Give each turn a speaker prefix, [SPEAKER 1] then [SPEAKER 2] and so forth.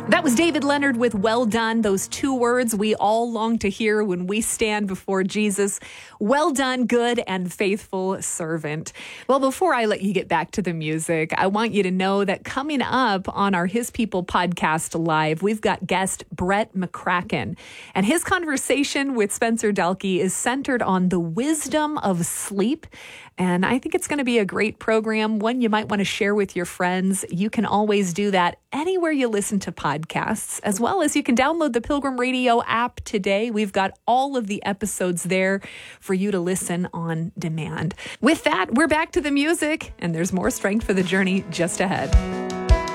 [SPEAKER 1] That was David Leonard with Well Done. Those two words we all long to hear when we stand before Jesus. Well done, good and faithful servant. Well, before I let you get back to the music, I want you to know that coming up on our His People podcast live, we've got guest Brett McCracken. And his conversation with Spencer Dalkey is centered on the wisdom of sleep. And I think it's going to be a great program, one you might want to share with your friends. You can always do that anywhere you listen to podcasts, as well as you can download the Pilgrim Radio app today. We've got all of the episodes there for you to listen on demand. With that, we're back to the music, and there's more strength for the journey just ahead.